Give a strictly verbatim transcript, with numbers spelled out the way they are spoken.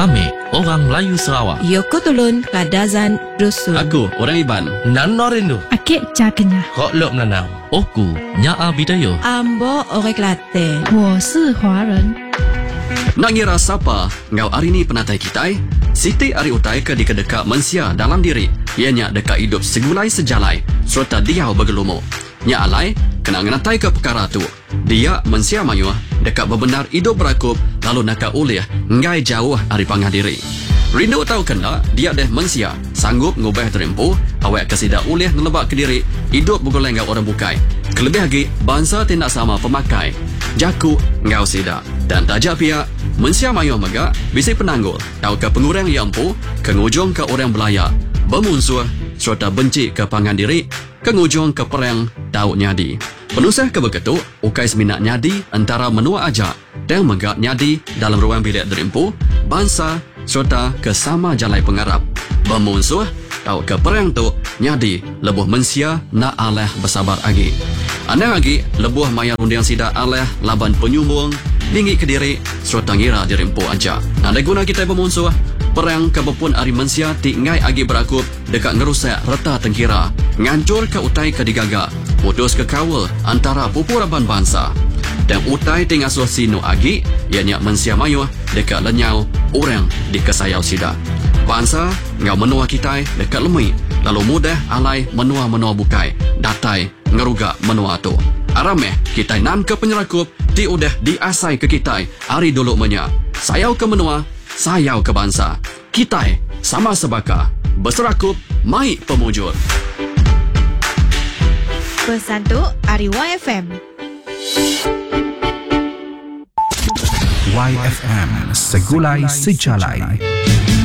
Kami orang Melayu Sarawak. Yoko Tulun Kadazan Dusun. Aku orang Iban. Nano Rindu. Akik Cakenya. Kok Lok Nanau. Oku Nyaa Bidayo. Ambo Orang Kelantan. 我是华人。 Nak ngira siapa ngau hari ni penatai kita? Siti ari utai ke di kedeka mensia dalam diri. Ianya deka hidup segulai sejalai serta dia bergelumo. Nya alai kena ngenatai ke perkara tu. Dia mensia mayu deka bebenar hidup berakup lalu naka ulih ngai jauh ari pangah diri. Rindu tahu kena dia deh mensia sanggup ngubah terempu awak kesida ulih ngelebak ke diri hidup bergoleng ngau orang bukai. Kelebih lagi bangsa tindak sama pemakai. Jaku ngau sida dan tajak pihak mensia mayu megak bisi penanggul tahu ke pengurang yang empu kengujung ke orang belaya bermusuh serta benci ke pangan diri kengujung ke perang tahu nyadi penusah ke begitu ukai seminat nyadi antara menua aja dan megak nyadi dalam ruang bilik derimpu bangsa serta ke sama jalai pengarap bermusuh tahu ke perang tu nyadi lebuh mensia nak aleh bersabar lagi anda lagi lebuh mayar undian sida aleh laban penyumbung tinggi ke diri serta ngira dirimpu aja. Nada guna kita bermusuh perang kebepun ari mensia tingai agi berakup dekat ngerusak reta tengkira ngancur ke utai ke digaga putus ke kawal antara pupuraban bangsa dan utai tingasuh sino agi ianya mensia mayu dekat lenyau orang di kesayau sida bangsa ngau menua kita dekat lemui lalu mudah alai menua-menua bukai datai ngeruga menua tu arameh kita nan ke penyerakup di udah diasai ke kita hari dulu menya sayau ke menua sayau ke bangsa kita sama sebaka berserakup mai pemujur Pesan tu Ari Y F M. Y F M Segulai Sejalai.